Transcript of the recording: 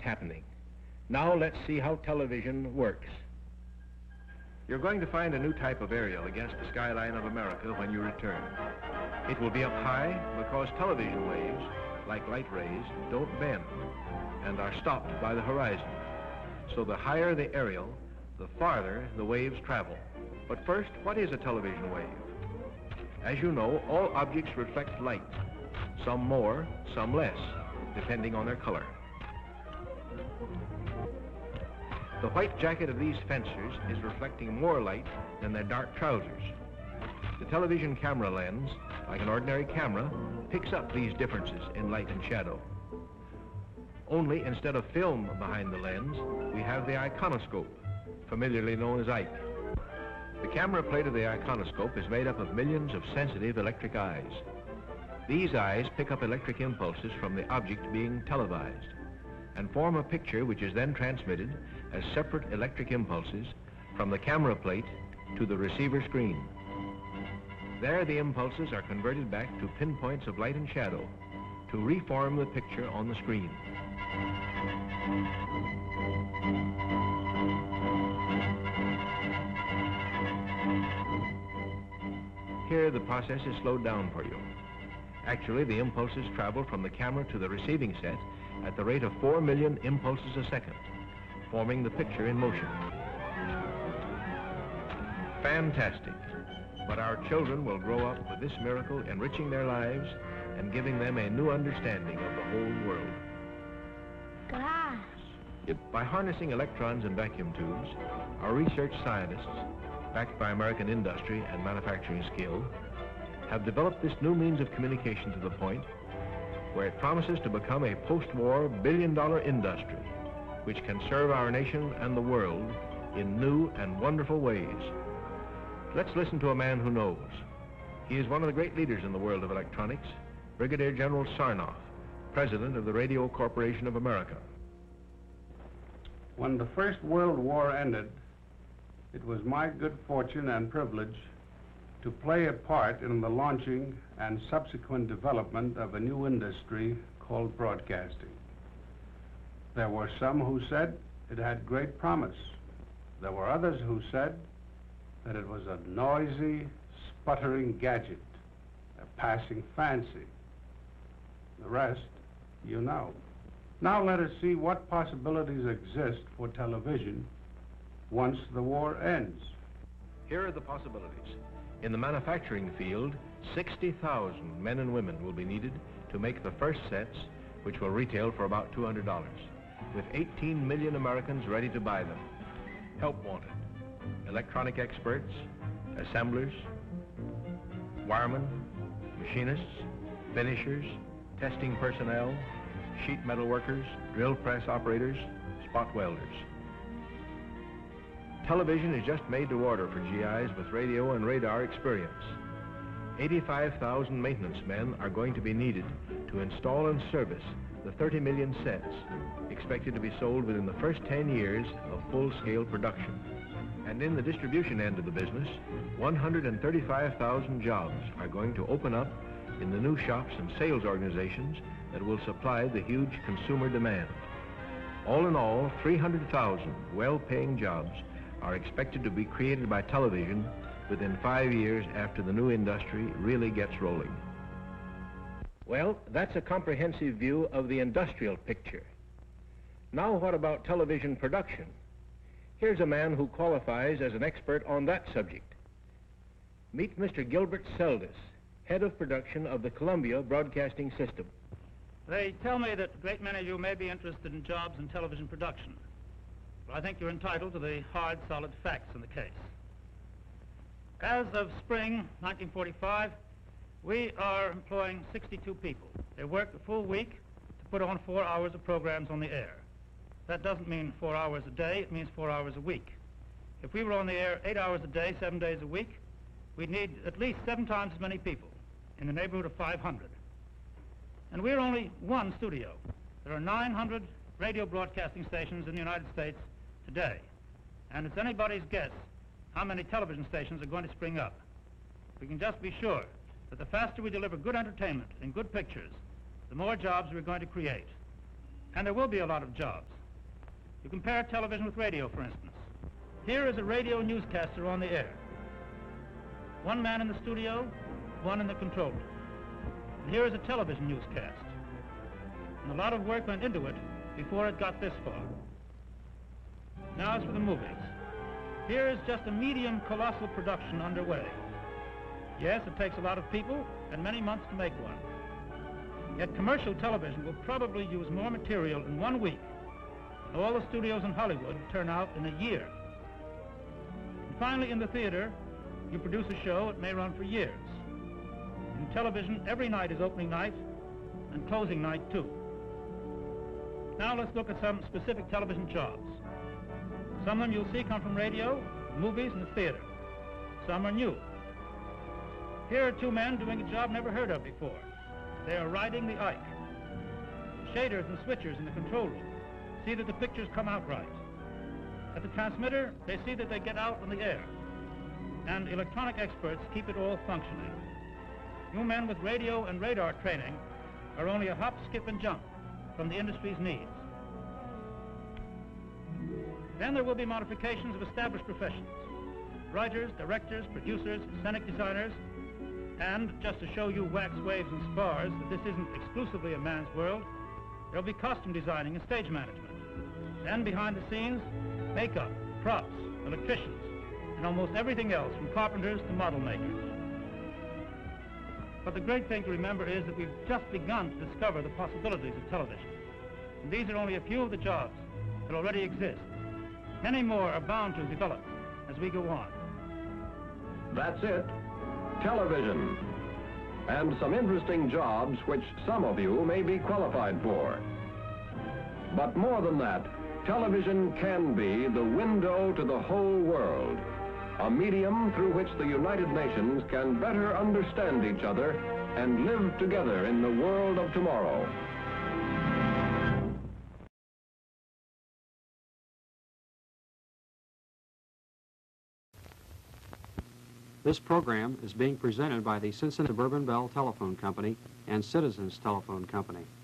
happening. Now let's see how television works. You're going to find a new type of aerial against the skyline of America when you return. It will be up high because television waves, like light rays, don't bend and are stopped by the horizon. So the higher the aerial, the farther the waves travel. But first, what is a television wave? As you know, all objects reflect light, some more, some less, depending on their color. The white jacket of these fencers is reflecting more light than their dark trousers. The television camera lens, like an ordinary camera, picks up these differences in light and shadow. Only instead of film behind the lens, we have the iconoscope, familiarly known as Ike. The camera plate of the iconoscope is made up of millions of sensitive electric eyes. These eyes pick up electric impulses from the object being televised and form a picture which is then transmitted as separate electric impulses from the camera plate to the receiver screen. There the impulses are converted back to pinpoints of light and shadow to reform the picture on the screen. Here the process is slowed down for you. Actually, the impulses travel from the camera to the receiving set at the rate of 4 million impulses a second, forming the picture in motion. Fantastic. But our children will grow up with this miracle enriching their lives and giving them a new understanding of the whole world. Gosh. By harnessing electrons and vacuum tubes, our research scientists, backed by American industry and manufacturing skill, have developed this new means of communication to the point where it promises to become a post-war billion-dollar industry which can serve our nation and the world in new and wonderful ways. Let's listen to a man who knows. He is one of the great leaders in the world of electronics, Brigadier General Sarnoff, President of the Radio Corporation of America. When the First World War ended, it was my good fortune and privilege to play a part in the launching and subsequent development of a new industry called broadcasting. There were some who said it had great promise. There were others who said that it was a noisy, sputtering gadget, a passing fancy. The rest, you know. Now let us see what possibilities exist for television once the war ends. Here are the possibilities. In the manufacturing field, 60,000 men and women will be needed to make the first sets, which will retail for about $200, with 18 million Americans ready to buy them. Help wanted. Electronic experts, assemblers, wiremen, machinists, finishers, testing personnel, sheet metal workers, drill press operators, spot welders. Television is just made to order for GIs with radio and radar experience. 85,000 maintenance men are going to be needed to install and service the 30 million sets expected to be sold within the first 10 years of full-scale production. And in the distribution end of the business, 135,000 jobs are going to open up in the new shops and sales organizations that will supply the huge consumer demand. All in all, 300,000 well-paying jobs are expected to be created by television within 5 years after the new industry really gets rolling. Well, that's a comprehensive view of the industrial picture. Now what about television production? Here's a man who qualifies as an expert on that subject. Meet Mr. Gilbert Seldes, head of production of the Columbia Broadcasting System. They tell me that a great many of you may be interested in jobs in television production. Well, I think you're entitled to the hard, solid facts in the case. As of spring 1945, we are employing 62 people. They work a full week to put on 4 hours of programs on the air. That doesn't mean 4 hours a day, it means 4 hours a week. If we were on the air 8 hours a day, 7 days a week, we'd need at least 7 times as many people, in the neighborhood of 500. And we're only one studio. There are 900 radio broadcasting stations in the United States today. And it's anybody's guess how many television stations are going to spring up. We can just be sure that the faster we deliver good entertainment and good pictures, the more jobs we're going to create. And there will be a lot of jobs. You compare television with radio, for instance. Here is a radio newscaster on the air. One man in the studio, one in the control room. And here is a television newscast. And a lot of work went into it before it got this far. Now as for the movies. Here is just a medium colossal production underway. Yes, it takes a lot of people and many months to make one. Yet commercial television will probably use more material in 1 week than all the studios in Hollywood turn out in a year. And finally, in the theater, you produce a show, it may run for years. In television, every night is opening night and closing night, too. Now let's look at some specific television jobs. Some of them you'll see come from radio, movies, and the theater. Some are new. Here are two men doing a job never heard of before. They are riding the Ike. Shaders and switchers in the control room see that the pictures come out right. At the transmitter, they see that they get out on the air. And electronic experts keep it all functioning. You men with radio and radar training are only a hop, skip, and jump from the industry's needs. Then there will be modifications of established professions. Writers, directors, producers, scenic designers, and just to show you wax, waves, and spars that this isn't exclusively a man's world, there'll be costume designing and stage management. Then behind the scenes, makeup, props, electricians, and almost everything else from carpenters to model makers. But the great thing to remember is that we've just begun to discover the possibilities of television. And these are only a few of the jobs that already exist. Many more are bound to develop as we go on. That's it. Television. And some interesting jobs which some of you may be qualified for. But more than that, television can be the window to the whole world, a medium through which the United Nations can better understand each other and live together in the world of tomorrow. This program is being presented by the Cincinnati Suburban Bell Telephone Company and Citizens Telephone Company.